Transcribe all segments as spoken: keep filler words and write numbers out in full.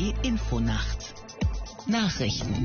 D Infonacht Nachrichten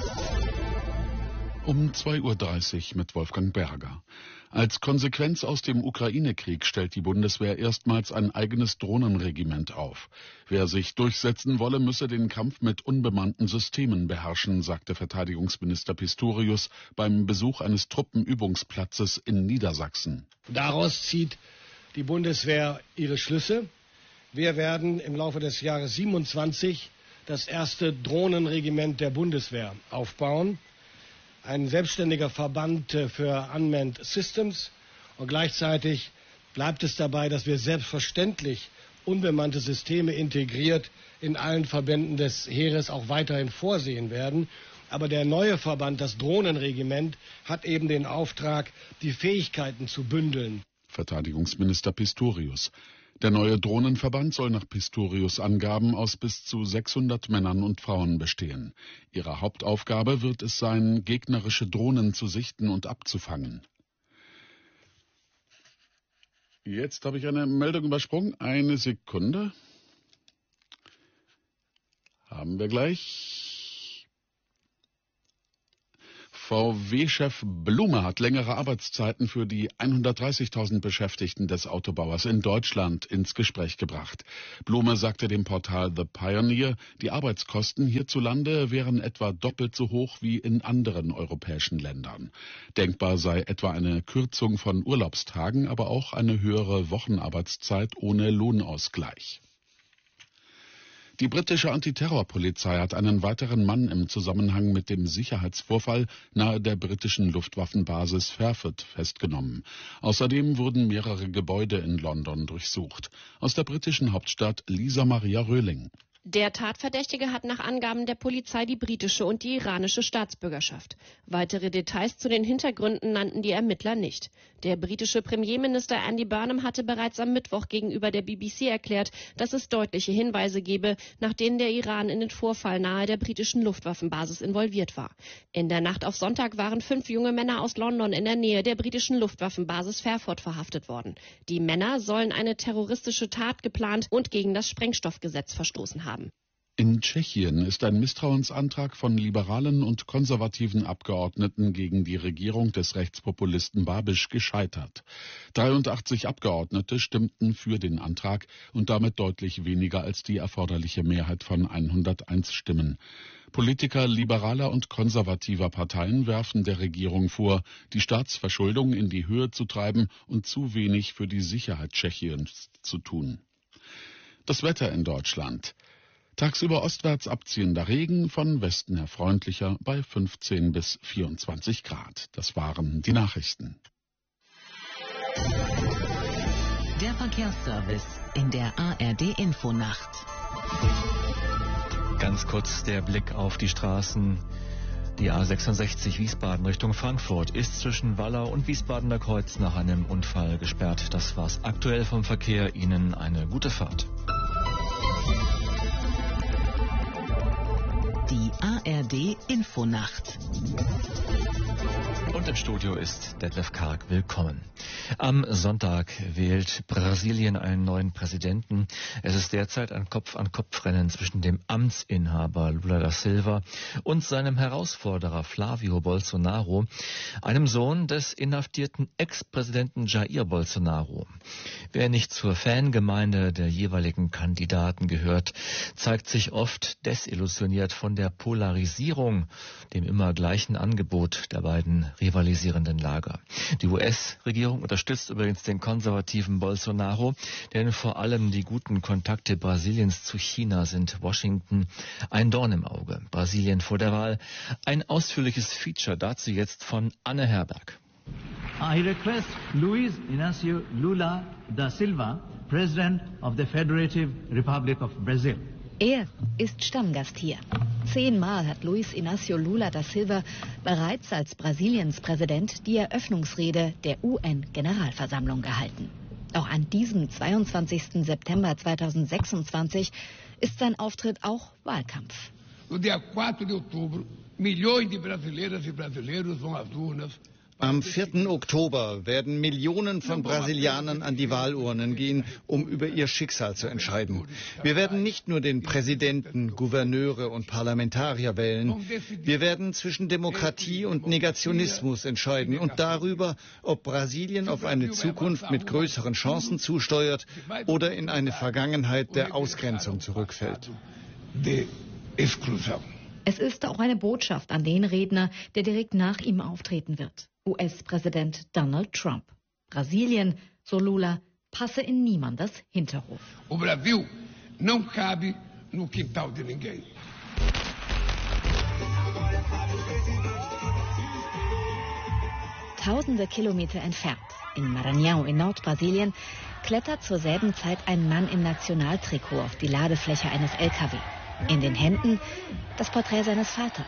um zwei Uhr dreißig mit Wolfgang Berger. Als Konsequenz aus dem Ukraine-Krieg stellt die Bundeswehr erstmals ein eigenes Drohnenregiment auf. Wer sich durchsetzen wolle, müsse den Kampf mit unbemannten Systemen beherrschen, sagte Verteidigungsminister Pistorius beim Besuch eines Truppenübungsplatzes in Niedersachsen. Daraus zieht die Bundeswehr ihre Schlüsse. Wir werden im Laufe des Jahres siebenundzwanzig das erste Drohnenregiment der Bundeswehr aufbauen. Ein selbstständiger Verband für Unmanned Systems, und gleichzeitig bleibt es dabei, dass wir selbstverständlich unbemannte Systeme integriert in allen Verbänden des Heeres auch weiterhin vorsehen werden. Aber der neue Verband, das Drohnenregiment, hat eben den Auftrag, die Fähigkeiten zu bündeln. Verteidigungsminister Pistorius. Der neue Drohnenverband soll nach Pistorius Angaben aus bis zu sechshundert Männern und Frauen bestehen. Ihre Hauptaufgabe wird es sein, gegnerische Drohnen zu sichten und abzufangen. Jetzt habe ich eine Meldung übersprungen. Eine Sekunde. Haben wir gleich. V W-Chef Blume hat längere Arbeitszeiten für die hundertdreißigtausend Beschäftigten des Autobauers in Deutschland ins Gespräch gebracht. Blume sagte dem Portal The Pioneer, die Arbeitskosten hierzulande wären etwa doppelt so hoch wie in anderen europäischen Ländern. Denkbar sei etwa eine Kürzung von Urlaubstagen, aber auch eine höhere Wochenarbeitszeit ohne Lohnausgleich. Die britische Antiterrorpolizei hat einen weiteren Mann im Zusammenhang mit dem Sicherheitsvorfall nahe der britischen Luftwaffenbasis Fairford festgenommen. Außerdem wurden mehrere Gebäude in London durchsucht. Aus der britischen Hauptstadt Lisa Maria Röhling. Der Tatverdächtige hat nach Angaben der Polizei die britische und die iranische Staatsbürgerschaft. Weitere Details zu den Hintergründen nannten die Ermittler nicht. Der britische Premierminister Andy Burnham hatte bereits am Mittwoch gegenüber der B B C erklärt, dass es deutliche Hinweise gebe, nach denen der Iran in den Vorfall nahe der britischen Luftwaffenbasis involviert war. In der Nacht auf Sonntag waren fünf junge Männer aus London in der Nähe der britischen Luftwaffenbasis Fairford verhaftet worden. Die Männer sollen eine terroristische Tat geplant und gegen das Sprengstoffgesetz verstoßen haben. In Tschechien ist ein Misstrauensantrag von liberalen und konservativen Abgeordneten gegen die Regierung des Rechtspopulisten Babiš gescheitert. dreiundachtzig Abgeordnete stimmten für den Antrag und damit deutlich weniger als die erforderliche Mehrheit von hunderteins Stimmen. Politiker liberaler und konservativer Parteien werfen der Regierung vor, die Staatsverschuldung in die Höhe zu treiben und zu wenig für die Sicherheit Tschechiens zu tun. Das Wetter in Deutschland. Tagsüber ostwärts abziehender Regen, von Westen her freundlicher bei fünfzehn bis vierundzwanzig Grad. Das waren die Nachrichten. Der Verkehrsservice in der A R D Infonacht. Ganz kurz der Blick auf die Straßen. Die A sechsundsechzig Wiesbaden Richtung Frankfurt ist zwischen Wallau und Wiesbadener Kreuz nach einem Unfall gesperrt. Das war's aktuell vom Verkehr. Ihnen eine gute Fahrt. Die A R D Infonacht. Und im Studio ist Detlef Karg. Willkommen. Am Sonntag wählt Brasilien einen neuen Präsidenten. Es ist derzeit ein Kopf-an-Kopf-Rennen zwischen dem Amtsinhaber Lula da Silva und seinem Herausforderer Flávio Bolsonaro, einem Sohn des inhaftierten Ex-Präsidenten Jair Bolsonaro. Wer nicht zur Fangemeinde der jeweiligen Kandidaten gehört, zeigt sich oft desillusioniert von der Polarisierung, dem immer gleichen Angebot der beiden rivalisierenden Lager. Die U S-Regierung unterstützt übrigens den konservativen Bolsonaro, denn vor allem die guten Kontakte Brasiliens zu China sind Washington ein Dorn im Auge. Brasilien vor der Wahl. Ein ausführliches Feature dazu jetzt von Anne Herberg. I request Luiz Inácio Lula da Silva, President of the Federative Republic of Brazil. Er ist Stammgast hier. Zehnmal hat Luiz Inácio Lula da Silva bereits als Brasiliens Präsident die Eröffnungsrede der U N-Generalversammlung gehalten. Auch an diesem zweiundzwanzigsten September zweitausendsechsundzwanzig ist sein Auftritt auch Wahlkampf. No dia quatro de outubro, milhões de brasileiras e brasileiros vão às urnas Am vierten Oktober werden Millionen von Brasilianern an die Wahlurnen gehen, um über ihr Schicksal zu entscheiden. Wir werden nicht nur den Präsidenten, Gouverneure und Parlamentarier wählen. Wir werden zwischen Demokratie und Negationismus entscheiden und darüber, ob Brasilien auf eine Zukunft mit größeren Chancen zusteuert oder in eine Vergangenheit der Ausgrenzung zurückfällt. Es ist auch eine Botschaft an den Redner, der direkt nach ihm auftreten wird. U S-Präsident Donald Trump. Brasilien, so Lula, passe in niemandes Hinterhof. O Brasil não cabe no quintal de ninguém. Tausende Kilometer entfernt, in Maranhão in Nordbrasilien, klettert zur selben Zeit ein Mann im Nationaltrikot auf die Ladefläche eines L K W. In den Händen das Porträt seines Vaters.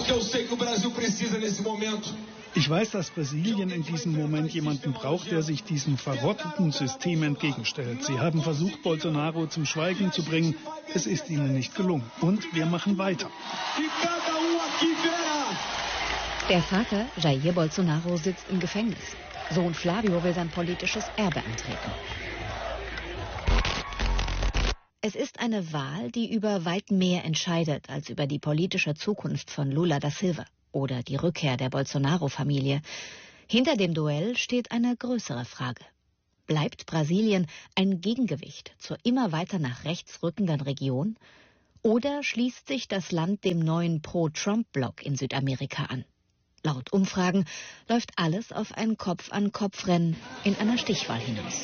Ich weiß, dass Brasilien in diesem Moment jemanden braucht, der sich diesem verrotteten System entgegenstellt. Sie haben versucht, Bolsonaro zum Schweigen zu bringen. Es ist ihnen nicht gelungen. Und wir machen weiter. Der Vater, Jair Bolsonaro, sitzt im Gefängnis. Sohn Flavio will sein politisches Erbe antreten. Es ist eine Wahl, die über weit mehr entscheidet als über die politische Zukunft von Lula da Silva oder die Rückkehr der Bolsonaro-Familie. Hinter dem Duell steht eine größere Frage. Bleibt Brasilien ein Gegengewicht zur immer weiter nach rechts rückenden Region? Oder schließt sich das Land dem neuen Pro-Trump-Block in Südamerika an? Laut Umfragen läuft alles auf ein Kopf-an-Kopf-Rennen in einer Stichwahl hinaus.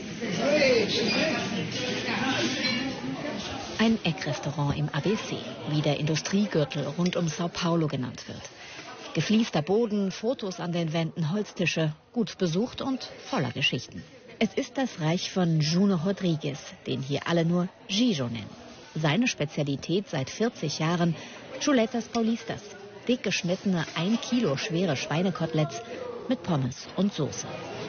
Ein Eckrestaurant im A B C, wie der Industriegürtel rund um Sao Paulo genannt wird. Gefliester Boden, Fotos an den Wänden, Holztische, gut besucht und voller Geschichten. Es ist das Reich von Juno Rodrigues, den hier alle nur Gijo nennen. Seine Spezialität seit vierzig Jahren, Chuletas Paulistas, dick geschnittene, ein Kilo schwere Schweinekoteletts mit Pommes und Soße.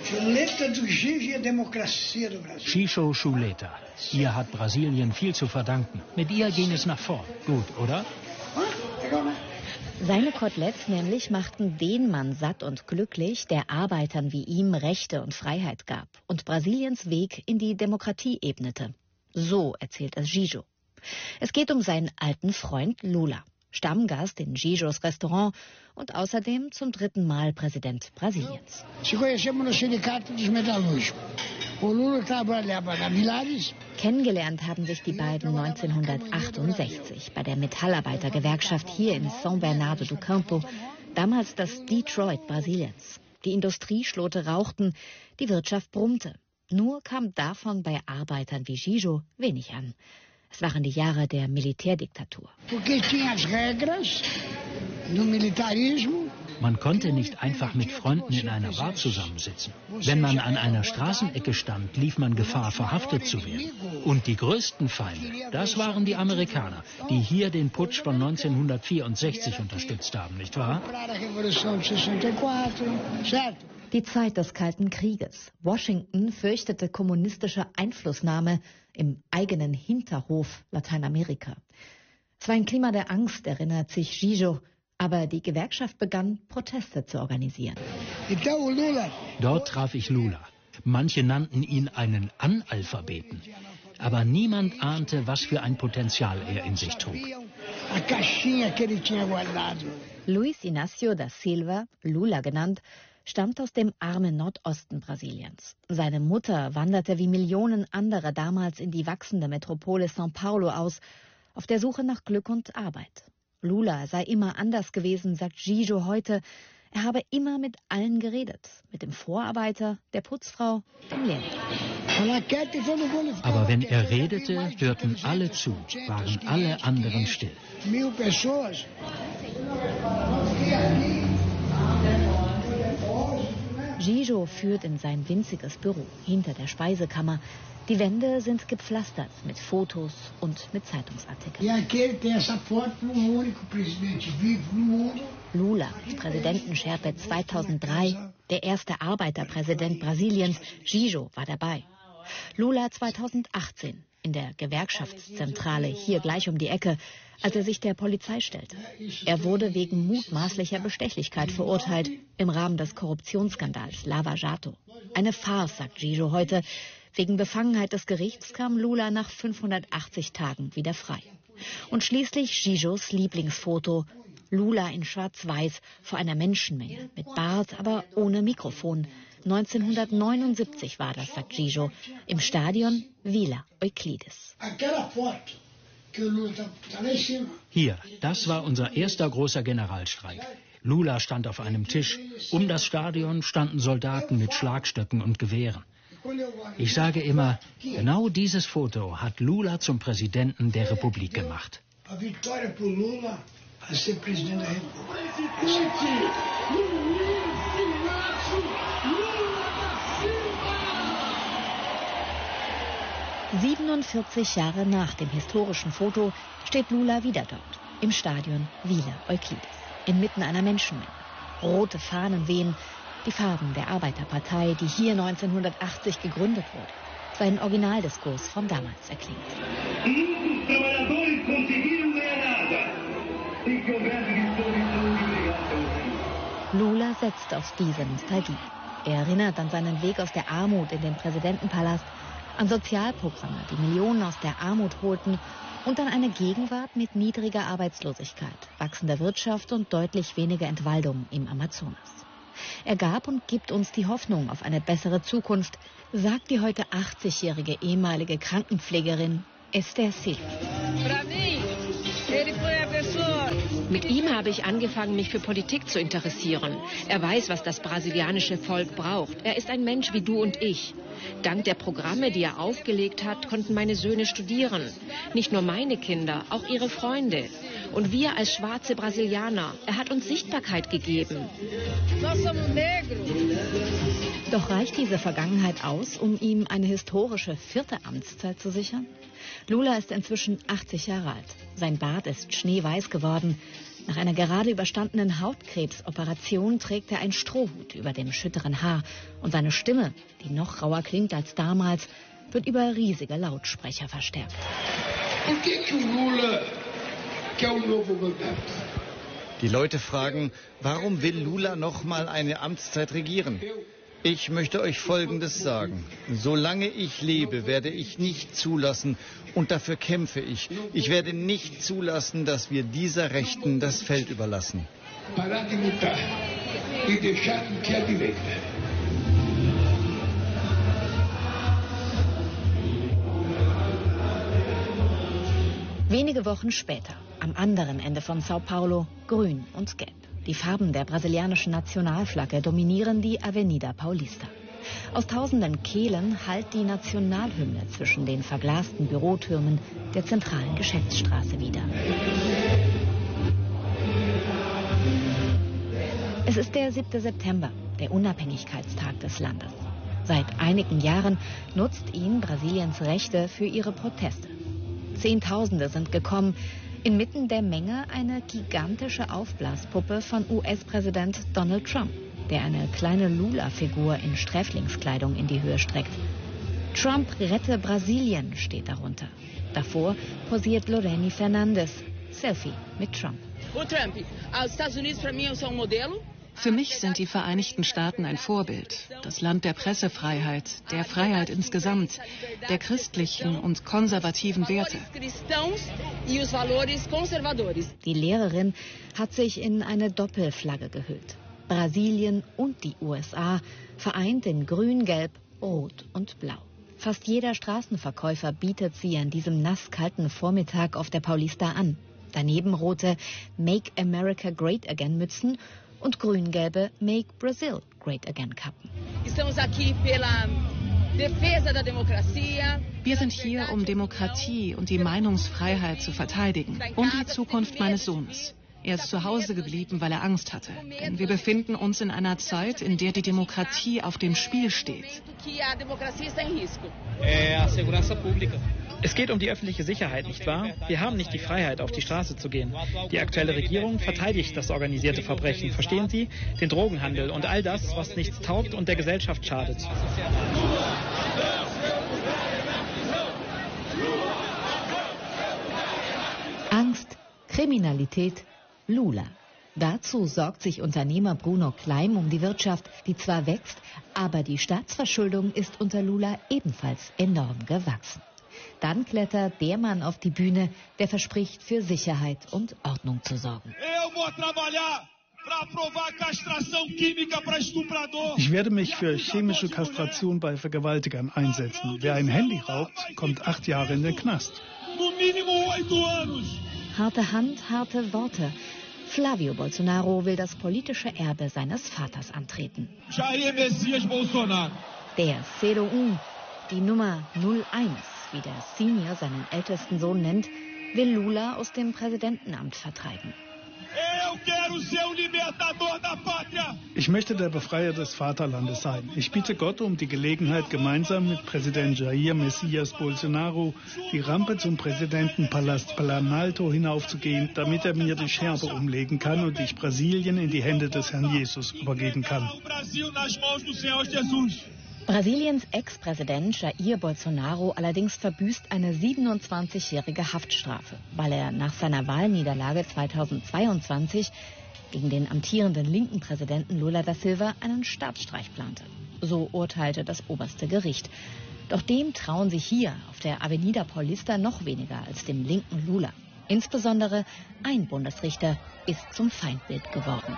Xixo Chuleta. Ihr hat Brasilien viel zu verdanken. Mit ihr ging es nach vorn. Gut, oder? Seine Koteletts nämlich machten den Mann satt und glücklich, der Arbeitern wie ihm Rechte und Freiheit gab und Brasiliens Weg in die Demokratie ebnete. So erzählt es Gijo. Es geht um seinen alten Freund Lula, Stammgast in Gijos Restaurant und außerdem zum dritten Mal Präsident Brasiliens. Kennengelernt haben sich die beiden neunzehnhundertachtundsechzig bei der Metallarbeitergewerkschaft hier in São Bernardo do Campo, damals das Detroit Brasiliens. Die Industrieschlote rauchten, die Wirtschaft brummte. Nur kam davon bei Arbeitern wie Gijo wenig an. Es waren die Jahre der Militärdiktatur. Man konnte nicht einfach mit Freunden in einer Bar zusammensitzen. Wenn man an einer Straßenecke stand, lief man Gefahr, verhaftet zu werden. Und die größten Feinde, das waren die Amerikaner, die hier den Putsch von neunzehnhundertvierundsechzig unterstützt haben, nicht wahr? Die Zeit des Kalten Krieges. Washington fürchtete kommunistische Einflussnahme im eigenen Hinterhof Lateinamerika. Es war ein Klima der Angst, erinnert sich Gijo, aber die Gewerkschaft begann, Proteste zu organisieren. Dort traf ich Lula. Manche nannten ihn einen Analphabeten. Aber niemand ahnte, was für ein Potenzial er in sich trug. Luiz Inácio da Silva, Lula genannt, stammt aus dem armen Nordosten Brasiliens. Seine Mutter wanderte wie Millionen andere damals in die wachsende Metropole São Paulo aus, auf der Suche nach Glück und Arbeit. Lula sei immer anders gewesen, sagt Gijo heute. Er habe immer mit allen geredet. Mit dem Vorarbeiter, der Putzfrau, dem Lehrling. Aber wenn er redete, hörten alle zu, waren alle anderen still. Gijo führt in sein winziges Büro hinter der Speisekammer. Die Wände sind gepflastert mit Fotos und mit Zeitungsartikeln. Lula, Präsidentenscherpe zweitausenddrei, der erste Arbeiterpräsident Brasiliens, Gijo war dabei. Lula zweitausendachtzehn, in der Gewerkschaftszentrale hier gleich um die Ecke, als er sich der Polizei stellte. Er wurde wegen mutmaßlicher Bestechlichkeit verurteilt im Rahmen des Korruptionsskandals Lava Jato. Eine Farce, sagt Gigio heute. Wegen Befangenheit des Gerichts kam Lula nach fünfhundertachtzig Tagen wieder frei. Und schließlich Gigios Lieblingsfoto. Lula in Schwarz-Weiß vor einer Menschenmenge, mit Bart, aber ohne Mikrofon. neunzehnhundertneunundsiebzig war das, sagt Gigio, im Stadion Vila Euclides. Hier, das war unser erster großer Generalstreik. Lula stand auf einem Tisch. Um das Stadion standen Soldaten mit Schlagstöcken und Gewehren. Ich sage immer, genau dieses Foto hat Lula zum Präsidenten der Republik gemacht. siebenundvierzig Jahre nach dem historischen Foto steht Lula wieder dort, im Stadion Vila Euclides, inmitten einer Menschenmenge. Rote Fahnen wehen, die Farben der Arbeiterpartei, die hier neunzehnhundertachtzig gegründet wurde. Sein Originaldiskurs von damals erklingt. Lula setzt auf diese Nostalgie. Er erinnert an seinen Weg aus der Armut in den Präsidentenpalast, an Sozialprogramme, die Millionen aus der Armut holten, und an eine Gegenwart mit niedriger Arbeitslosigkeit, wachsender Wirtschaft und deutlich weniger Entwaldung im Amazonas. Er gab und gibt uns die Hoffnung auf eine bessere Zukunft, sagt die heute achtzigjährige ehemalige Krankenpflegerin Esther Silva. Mit ihm habe ich angefangen, mich für Politik zu interessieren. Er weiß, was das brasilianische Volk braucht. Er ist ein Mensch wie du und ich. Dank der Programme, die er aufgelegt hat, konnten meine Söhne studieren. Nicht nur meine Kinder, auch ihre Freunde. Und wir als schwarze Brasilianer, er hat uns Sichtbarkeit gegeben. Doch reicht diese Vergangenheit aus, um ihm eine historische vierte Amtszeit zu sichern? Lula ist inzwischen achtzig Jahre alt. Sein Bart ist schneeweiß geworden. Nach einer gerade überstandenen Hautkrebsoperation trägt er einen Strohhut über dem schütteren Haar. Und seine Stimme, die noch rauer klingt als damals, wird über riesige Lautsprecher verstärkt. Die Leute fragen, warum will Lula noch mal eine Amtszeit regieren? Ich möchte euch Folgendes sagen. Solange ich lebe, werde ich nicht zulassen, und dafür kämpfe ich, ich werde nicht zulassen, dass wir dieser Rechten das Feld überlassen. Wenige Wochen später, am anderen Ende von Sao Paulo, grün und gelb. Die Farben der brasilianischen Nationalflagge dominieren die Avenida Paulista. Aus tausenden Kehlen hallt die Nationalhymne zwischen den verglasten Bürotürmen der zentralen Geschäftsstraße wider. Es ist der siebte September, der Unabhängigkeitstag des Landes. Seit einigen Jahren nutzt ihn Brasiliens Rechte für ihre Proteste. Zehntausende sind gekommen. Inmitten der Menge eine gigantische Aufblaspuppe von U S-Präsident Donald Trump, der eine kleine Lula-Figur in Sträflingskleidung in die Höhe streckt. Trump rette Brasilien steht darunter. Davor posiert Loreni Fernandes. Selfie mit Trump. O Trump, os Estados Unidos para mim são modelo. Für mich sind die Vereinigten Staaten ein Vorbild. Das Land der Pressefreiheit, der Freiheit insgesamt, der christlichen und konservativen Werte. Die Lehrerin hat sich in eine Doppelflagge gehüllt. Brasilien und die U S A vereint in Grün, Gelb, Rot und Blau. Fast jeder Straßenverkäufer bietet sie an diesem nasskalten Vormittag auf der Paulista an. Daneben rote Make America Great Again Mützen und grün-gelbe Make Brazil Great Again Kappen. Wir sind hier, um Demokratie und die Meinungsfreiheit zu verteidigen und die Zukunft meines Sohnes. Er ist zu Hause geblieben, weil er Angst hatte. Denn wir befinden uns in einer Zeit, in der die Demokratie auf dem Spiel steht. Es geht um die öffentliche Sicherheit, nicht wahr? Wir haben nicht die Freiheit, auf die Straße zu gehen. Die aktuelle Regierung verteidigt das organisierte Verbrechen, verstehen Sie? Den Drogenhandel und all das, was nichts taugt und der Gesellschaft schadet. Kriminalität, Lula. Dazu sorgt sich Unternehmer Bruno Kleim um die Wirtschaft, die zwar wächst, aber die Staatsverschuldung ist unter Lula ebenfalls enorm gewachsen. Dann klettert der Mann auf die Bühne, der verspricht, für Sicherheit und Ordnung zu sorgen. Ich werde mich für chemische Kastration bei Vergewaltigern einsetzen. Wer ein Handy raubt, kommt acht Jahre in den Knast. Harte Hand, harte Worte. Flávio Bolsonaro will das politische Erbe seines Vaters antreten. Jair Messias Bolsonaro. Der C D U, die Nummer null eins, wie der Senior seinen ältesten Sohn nennt, will Lula aus dem Präsidentenamt vertreiben. Ich möchte der Befreier des Vaterlandes sein. Ich bitte Gott um die Gelegenheit, gemeinsam mit Präsident Jair Messias Bolsonaro die Rampe zum Präsidentenpalast Planalto hinaufzugehen, damit er mir die Scherbe umlegen kann und ich Brasilien in die Hände des Herrn Jesus übergeben kann. Brasiliens Ex-Präsident Jair Bolsonaro allerdings verbüßt eine siebenundzwanzigjährige Haftstrafe, weil er nach seiner Wahlniederlage zweitausendzweiundzwanzig gegen den amtierenden linken Präsidenten Lula da Silva einen Staatsstreich plante. So urteilte das oberste Gericht. Doch dem trauen sich hier auf der Avenida Paulista noch weniger als dem linken Lula. Insbesondere ein Bundesrichter ist zum Feindbild geworden.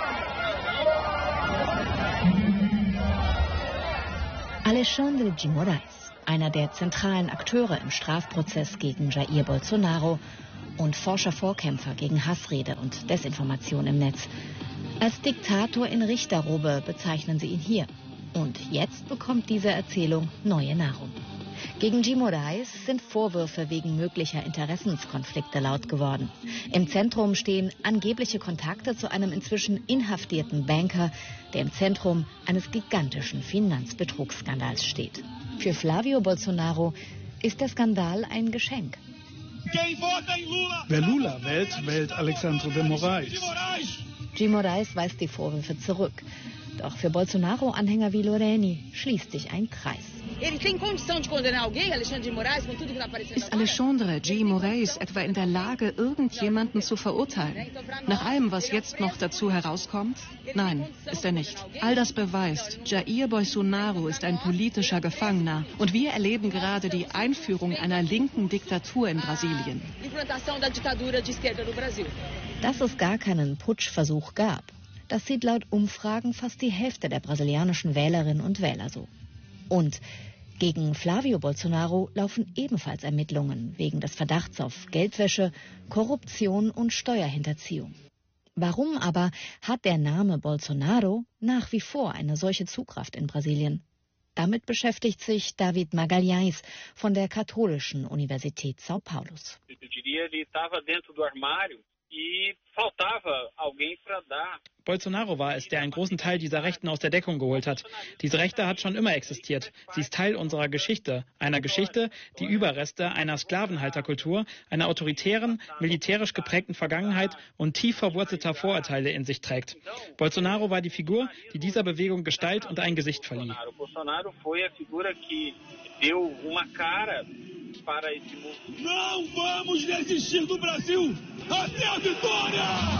Alexandre de Moraes, einer der zentralen Akteure im Strafprozess gegen Jair Bolsonaro und Forscher-Vorkämpfer gegen Hassrede und Desinformation im Netz. Als Diktator in Richterrobe bezeichnen sie ihn hier. Und jetzt bekommt diese Erzählung neue Nahrung. Gegen de Moraes sind Vorwürfe wegen möglicher Interessenskonflikte laut geworden. Im Zentrum stehen angebliche Kontakte zu einem inzwischen inhaftierten Banker, der im Zentrum eines gigantischen Finanzbetrugsskandals steht. Für Flávio Bolsonaro ist der Skandal ein Geschenk. Wer Lula wählt, wählt Alexandre de Moraes. de Moraes weist die Vorwürfe zurück. Doch für Bolsonaro-Anhänger wie Loreni schließt sich ein Kreis. Ist Alexandre de Moraes etwa in der Lage, irgendjemanden zu verurteilen? Nach allem, was jetzt noch dazu herauskommt? Nein, ist er nicht. All das beweist, Jair Bolsonaro ist ein politischer Gefangener und wir erleben gerade die Einführung einer linken Diktatur in Brasilien. Dass es gar keinen Putschversuch gab, das sieht laut Umfragen fast die Hälfte der brasilianischen Wählerinnen und Wähler so. Und gegen Flávio Bolsonaro laufen ebenfalls Ermittlungen wegen des Verdachts auf Geldwäsche, Korruption und Steuerhinterziehung. Warum aber hat der Name Bolsonaro nach wie vor eine solche Zugkraft in Brasilien? Damit beschäftigt sich David Magalhães von der Katholischen Universität São Paulos. Bolsonaro war es, der einen großen Teil dieser Rechten aus der Deckung geholt hat. Diese Rechte hat schon immer existiert. Sie ist Teil unserer Geschichte. Einer Geschichte, die Überreste einer Sklavenhalterkultur, einer autoritären, militärisch geprägten Vergangenheit und tief verwurzelter Vorurteile in sich trägt. Bolsonaro war die Figur, die dieser Bewegung Gestalt und ein Gesicht verlieh. Não vamos desistir do Brasil até a vitória!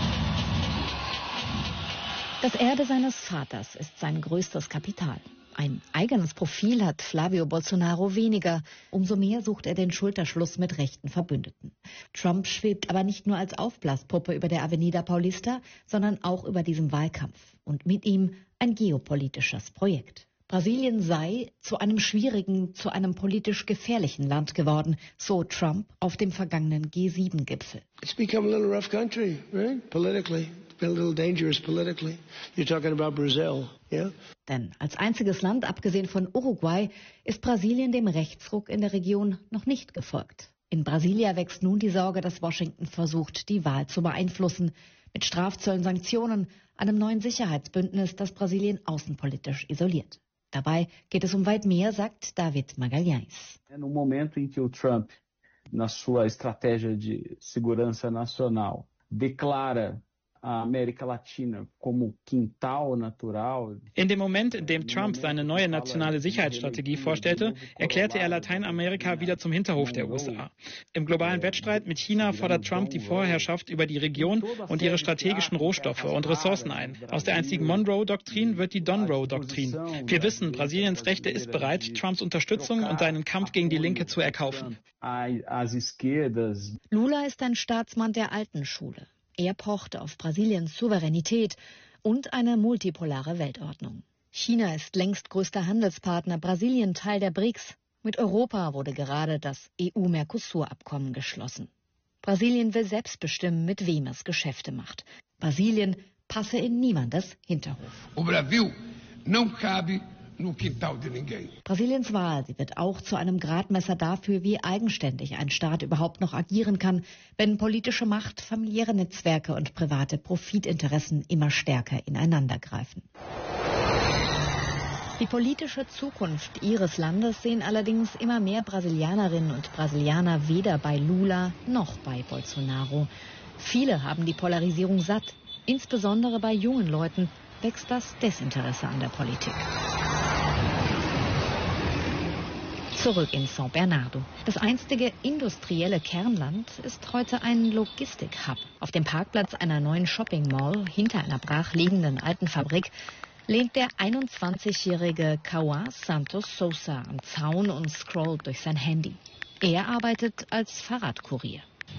Das Erbe seines Vaters ist sein größtes Kapital. Ein eigenes Profil hat Flávio Bolsonaro weniger. Umso mehr sucht er den Schulterschluss mit rechten Verbündeten. Trump schwebt aber nicht nur als Aufblaspuppe über der Avenida Paulista, sondern auch über diesem Wahlkampf. Und mit ihm ein geopolitisches Projekt. Brasilien sei zu einem schwierigen, zu einem politisch gefährlichen Land geworden, so Trump auf dem vergangenen G sieben Gipfel. It's become a little rough country, right? Politically. It's been a little dangerous politically. You're talking about Brazil, yeah? Denn als einziges Land, abgesehen von Uruguay, ist Brasilien dem Rechtsruck in der Region noch nicht gefolgt. In Brasilia wächst nun die Sorge, dass Washington versucht, die Wahl zu beeinflussen. Mit Strafzöllen, Sanktionen, einem neuen Sicherheitsbündnis, das Brasilien außenpolitisch isoliert. Dabei geht es um weit mehr, sagt David Magalhães. No momento em que o Trump, na sua estratégia de segurança nacional, declara In dem Moment, in dem Trump seine neue nationale Sicherheitsstrategie vorstellte, erklärte er Lateinamerika wieder zum Hinterhof der U S A. Im globalen Wettstreit mit China fordert Trump die Vorherrschaft über die Region und ihre strategischen Rohstoffe und Ressourcen ein. Aus der einstigen Monroe-Doktrin wird die Donroe-Doktrin. Wir wissen, Brasiliens Rechte ist bereit, Trumps Unterstützung und seinen Kampf gegen die Linke zu erkaufen. Lula ist ein Staatsmann der alten Schule. Er pocht auf Brasiliens Souveränität und eine multipolare Weltordnung. China ist längst größter Handelspartner, Brasilien Teil der B R I C S. Mit Europa wurde gerade das E U-Mercosur-Abkommen geschlossen. Brasilien will selbst bestimmen, mit wem es Geschäfte macht. Brasilien passe in niemandes Hinterhof. O Brasil não cabe no quintal de ninguém. Brasiliens Wahl, sie wird auch zu einem Gradmesser dafür, wie eigenständig ein Staat überhaupt noch agieren kann, wenn politische Macht, familiäre Netzwerke und private Profitinteressen immer stärker ineinandergreifen. Die politische Zukunft ihres Landes sehen allerdings immer mehr Brasilianerinnen und Brasilianer weder bei Lula noch bei Bolsonaro. Viele haben die Polarisierung satt. Insbesondere bei jungen Leuten wächst das Desinteresse an der Politik. Zurück in São Bernardo. Das einstige industrielle Kernland ist heute ein Logistik-Hub. Auf dem Parkplatz einer neuen Shopping-Mall hinter einer brachliegenden alten Fabrik lehnt der einundzwanzigjährige Cauã Santos Sousa am Zaun und scrollt durch sein Handy. Er arbeitet als Fahrradkurier.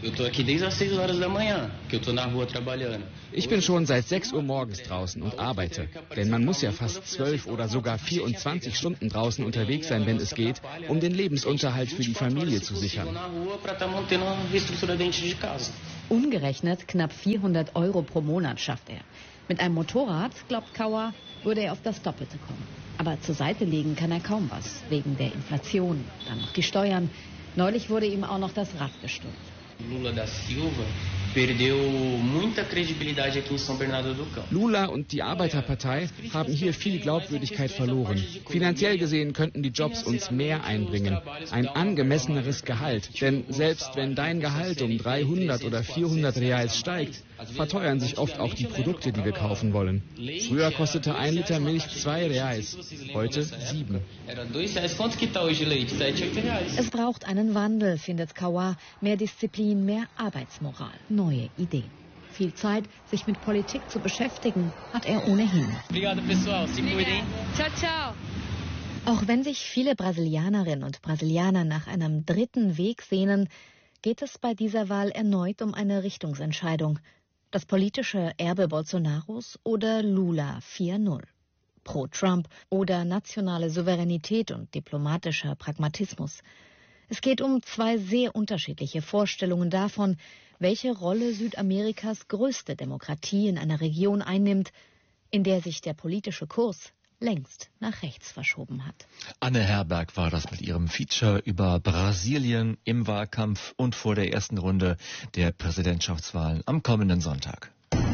Ich bin schon seit sechs Uhr morgens draußen und arbeite. Denn man muss ja fast zwölf oder sogar vierundzwanzig Stunden draußen unterwegs sein, wenn es geht, um den Lebensunterhalt für die Familie zu sichern. Umgerechnet knapp vierhundert Euro pro Monat schafft er. Mit einem Motorrad, glaubt Cauã, würde er auf das Doppelte kommen. Aber zur Seite legen kann er kaum was, wegen der Inflation. Dann noch die Steuern. Neulich wurde ihm auch noch das Rad gestohlen. Lula da Silva perdeu muita credibilidade aqui em São Bernardo do Campo. Lula und die Arbeiterpartei haben hier viel Glaubwürdigkeit verloren. Finanziell gesehen könnten die Jobs uns mehr einbringen. Ein angemesseneres Gehalt. Denn selbst wenn dein Gehalt um dreihundert oder vierhundert Reais steigt, verteuern sich oft auch die Produkte, die wir kaufen wollen. Früher kostete ein Liter Milch zwei Reais, heute sieben. Es braucht einen Wandel, findet Cauã. Mehr Disziplin, mehr Arbeitsmoral, neue Ideen. Viel Zeit, sich mit Politik zu beschäftigen, hat er ohnehin. Auch wenn sich viele Brasilianerinnen und Brasilianer nach einem dritten Weg sehnen, geht es bei dieser Wahl erneut um eine Richtungsentscheidung. Das politische Erbe Bolsonaros oder Lula vier null. Pro Trump oder nationale Souveränität und diplomatischer Pragmatismus. Es geht um zwei sehr unterschiedliche Vorstellungen davon, welche Rolle Südamerikas größte Demokratie in einer Region einnimmt, in der sich der politische Kurs längst nach rechts verschoben hat. Anne Herberg war das mit ihrem Feature über Brasilien im Wahlkampf und vor der ersten Runde der Präsidentschaftswahlen am kommenden Sonntag.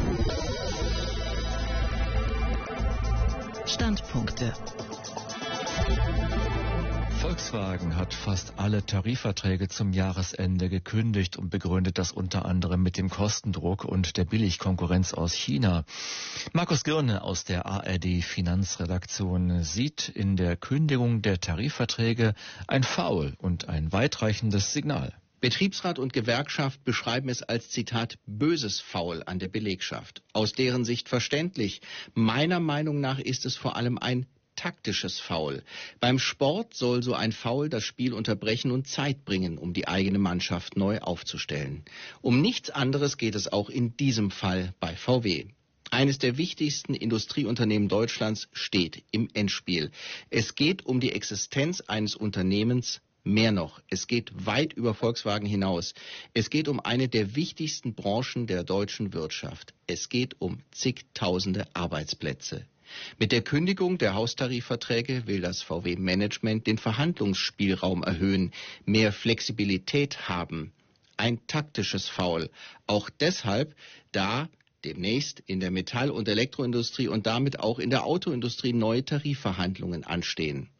Standpunkte. Volkswagen hat fast alle Tarifverträge zum Jahresende gekündigt und begründet das unter anderem mit dem Kostendruck und der Billigkonkurrenz aus China. Markus Girne aus der A R D Finanzredaktion sieht in der Kündigung der Tarifverträge ein Foul und ein weitreichendes Signal. Betriebsrat und Gewerkschaft beschreiben es als, Zitat, böses Foul an der Belegschaft. Aus deren Sicht verständlich. Meiner Meinung nach ist es vor allem ein taktisches Foul. Beim Sport soll so ein Foul das Spiel unterbrechen und Zeit bringen, um die eigene Mannschaft neu aufzustellen. Um nichts anderes geht es auch in diesem Fall bei V W. Eines der wichtigsten Industrieunternehmen Deutschlands steht im Endspiel. Es geht um die Existenz eines Unternehmens. Mehr noch, es geht weit über Volkswagen hinaus. Es geht um eine der wichtigsten Branchen der deutschen Wirtschaft. Es geht um zigtausende Arbeitsplätze. Mit der Kündigung der Haustarifverträge will das V W-Management den Verhandlungsspielraum erhöhen, mehr Flexibilität haben. Ein taktisches Foul. Auch deshalb, da demnächst in der Metall- und Elektroindustrie und damit auch in der Autoindustrie neue Tarifverhandlungen anstehen.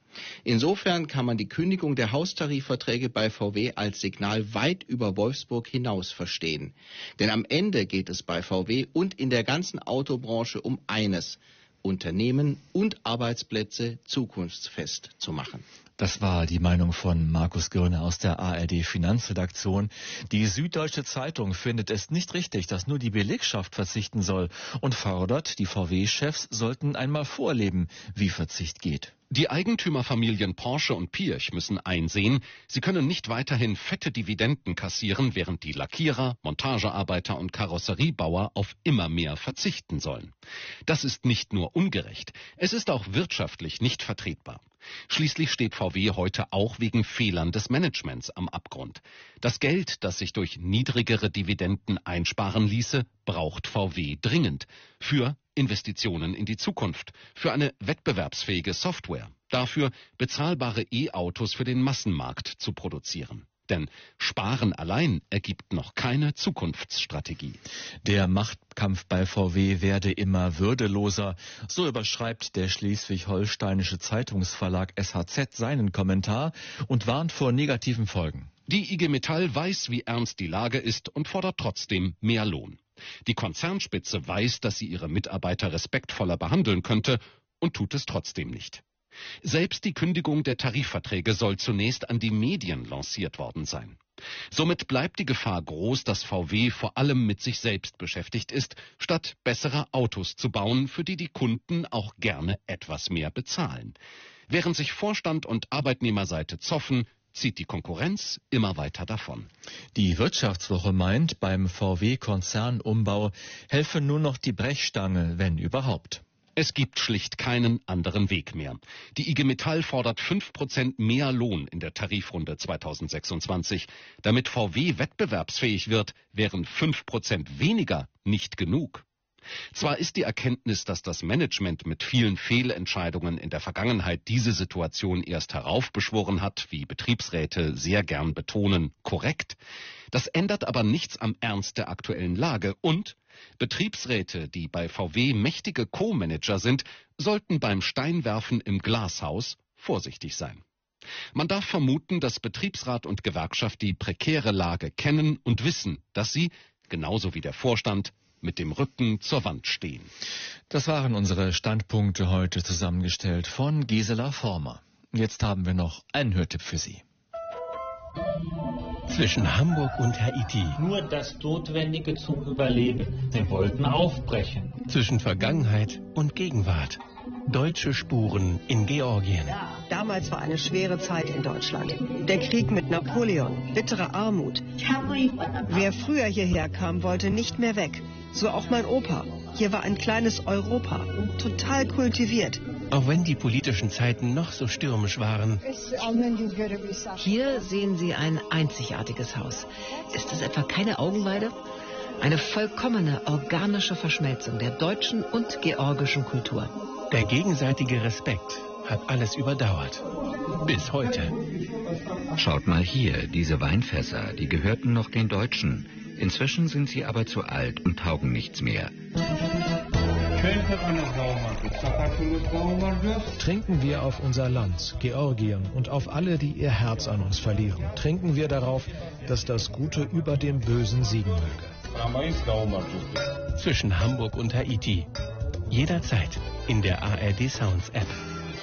Insofern kann man die Kündigung der Haustarifverträge bei V W als Signal weit über Wolfsburg hinaus verstehen. Denn am Ende geht es bei V W und in der ganzen Autobranche um eines: Unternehmen und Arbeitsplätze zukunftsfest zu machen. Das war die Meinung von Markus Girne aus der A R D Finanzredaktion. Die Süddeutsche Zeitung findet es nicht richtig, dass nur die Belegschaft verzichten soll und fordert, die V W-Chefs sollten einmal vorleben, wie Verzicht geht. Die Eigentümerfamilien Porsche und Piëch müssen einsehen, sie können nicht weiterhin fette Dividenden kassieren, während die Lackierer, Montagearbeiter und Karosseriebauer auf immer mehr verzichten sollen. Das ist nicht nur ungerecht, es ist auch wirtschaftlich nicht vertretbar. Schließlich steht V W heute auch wegen Fehlern des Managements am Abgrund. Das Geld, das sich durch niedrigere Dividenden einsparen ließe, braucht V W dringend. Für Investitionen in die Zukunft, für eine wettbewerbsfähige Software, dafür bezahlbare E-Autos für den Massenmarkt zu produzieren. Denn Sparen allein ergibt noch keine Zukunftsstrategie. Der Machtkampf bei V W werde immer würdeloser. So überschreibt der schleswig-holsteinische Zeitungsverlag S H Z seinen Kommentar und warnt vor negativen Folgen. Die I G Metall weiß, wie ernst die Lage ist und fordert trotzdem mehr Lohn. Die Konzernspitze weiß, dass sie ihre Mitarbeiter respektvoller behandeln könnte und tut es trotzdem nicht. Selbst die Kündigung der Tarifverträge soll zunächst an die Medien lanciert worden sein. Somit bleibt die Gefahr groß, dass V W vor allem mit sich selbst beschäftigt ist, statt bessere Autos zu bauen, für die die Kunden auch gerne etwas mehr bezahlen. Während sich Vorstand und Arbeitnehmerseite zoffen, zieht die Konkurrenz immer weiter davon. Die Wirtschaftswoche meint, beim V W-Konzernumbau helfe nur noch die Brechstange, wenn überhaupt. Es gibt schlicht keinen anderen Weg mehr. Die I G Metall fordert fünf Prozent mehr Lohn in der Tarifrunde zweitausendsechsundzwanzig. Damit V W wettbewerbsfähig wird, wären fünf Prozent weniger nicht genug. Zwar ist die Erkenntnis, dass das Management mit vielen Fehlentscheidungen in der Vergangenheit diese Situation erst heraufbeschworen hat, wie Betriebsräte sehr gern betonen, korrekt. Das ändert aber nichts am Ernst der aktuellen Lage und Betriebsräte, die bei V W mächtige Co-Manager sind, sollten beim Steinwerfen im Glashaus vorsichtig sein. Man darf vermuten, dass Betriebsrat und Gewerkschaft die prekäre Lage kennen und wissen, dass sie, genauso wie der Vorstand, mit dem Rücken zur Wand stehen. Das waren unsere Standpunkte heute zusammengestellt von Gisela Former. Jetzt haben wir noch einen Hörtipp für Sie. Zwischen Hamburg und Haiti. Nur das Notwendige zum Überleben. Wir wollten aufbrechen. Zwischen Vergangenheit und Gegenwart. Deutsche Spuren in Georgien. Damals war eine schwere Zeit in Deutschland. Der Krieg mit Napoleon, bittere Armut. Wer früher hierher kam, wollte nicht mehr weg. So auch mein Opa. Hier war ein kleines Europa, total kultiviert. Auch wenn die politischen Zeiten noch so stürmisch waren. Hier sehen Sie ein einzigartiges Haus. Ist es etwa keine Augenweide? Eine vollkommene organische Verschmelzung der deutschen und georgischen Kultur. Der gegenseitige Respekt hat alles überdauert. Bis heute. Schaut mal hier, diese Weinfässer, die gehörten noch den Deutschen. Inzwischen sind sie aber zu alt und taugen nichts mehr. Trinken wir auf unser Land, Georgien, und auf alle, die ihr Herz an uns verlieren. Trinken wir darauf, dass das Gute über dem Bösen siegen möge. Zwischen Hamburg und Haiti. Jederzeit in der A R D Sounds App.